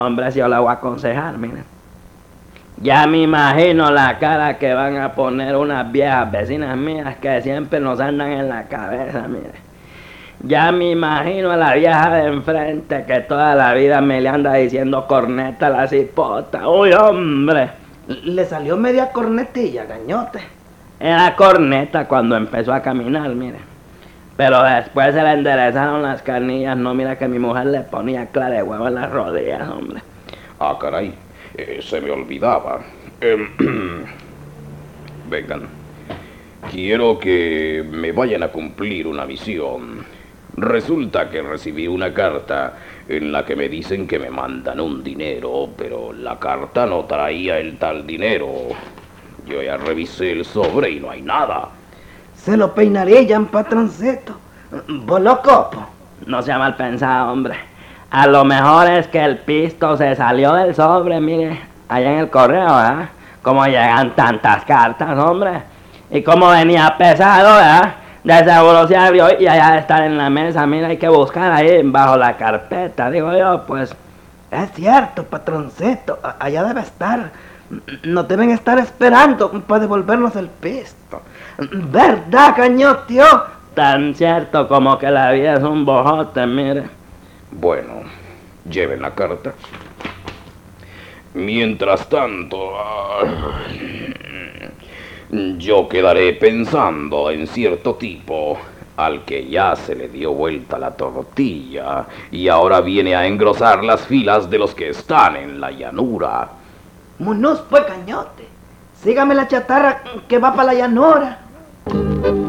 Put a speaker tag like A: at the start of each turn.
A: Hombre, si yo la voy a aconsejar, mire. Ya me imagino la cara que van a poner unas viejas vecinas mías que siempre nos andan en la cabeza, mire. Ya me imagino a la vieja de enfrente que toda la vida me le anda diciendo corneta a la cipota. ¡Uy, hombre!
B: Le salió media cornetilla, gañote.
A: Era corneta cuando empezó a caminar, mire. Pero después se le enderezaron las canillas. No, mira que mi mujer le ponía clara de huevo en las rodillas, hombre.
C: Ah, caray, se me olvidaba. Vengan, quiero que me vayan a cumplir una misión. Resulta que recibí una carta en la que me dicen que me mandan un dinero, pero la carta no traía el tal dinero. Yo ya revisé el sobre y no hay nada.
B: Se lo peinarían, patroncito. Bolocopo.
A: No sea mal pensado, hombre. A lo mejor es que el pisto se salió del sobre, mire, allá en el correo, ¿verdad? Como llegan tantas cartas, hombre. Y como venía pesado, ¿verdad? De seguro se abrió y allá de estar en la mesa, mira, hay que buscar ahí bajo la carpeta, digo yo, pues.
B: Es cierto, patroncito, allá debe estar. Nos deben estar esperando para devolvernos el pisto. ¿Verdad, gañotio?
A: Tan cierto como que la vida es un bojote, mire.
C: Bueno, lleven la carta. Mientras tanto, yo quedaré pensando en cierto tipo al que ya se le dio vuelta la tortilla y ahora viene a engrosar las filas de los que están en la llanura.
B: Munuz, pues, gañote. Sígame la chatarra que va para la llanura.